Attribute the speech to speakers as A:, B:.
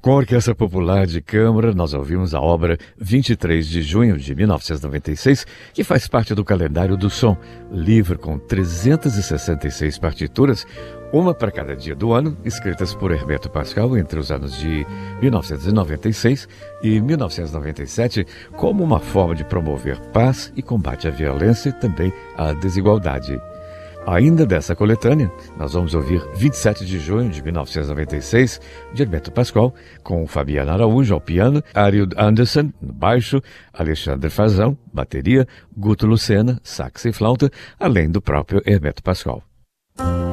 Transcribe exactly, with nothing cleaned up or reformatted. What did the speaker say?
A: Com a Orquestra Popular de Câmara, nós ouvimos a obra vinte e três de junho de mil novecentos e noventa e seis, que faz parte do Calendário do Som, livro com trezentas e sessenta e seis partituras, uma para cada dia do ano, escritas por Hermeto Pascoal entre os anos de mil novecentos e noventa e seis e mil novecentos e noventa e sete, como uma forma de promover paz e combate à violência e também à desigualdade. Ainda dessa coletânea, nós vamos ouvir vinte e sete de junho de mil novecentos e noventa e seis, de Hermeto Pascoal, com Fabiano Araújo ao piano, Arild Andersen no baixo, Alexandre Fazão, bateria, Guto Lucena, sax e flauta, além do próprio Hermeto Pascoal.